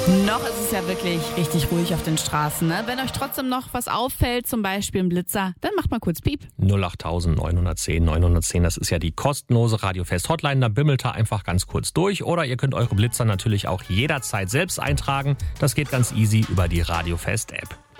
Noch ist es ja wirklich richtig ruhig auf den Straßen. Ne? Wenn euch trotzdem noch was auffällt, zum Beispiel ein Blitzer, dann macht mal kurz Piep. 08000 910 910, das ist ja die kostenlose Radiofest-Hotline. Da bimmelt ihr einfach ganz kurz durch. Oder ihr könnt eure Blitzer natürlich auch jederzeit selbst eintragen. Das geht ganz easy über die Radiofest-App.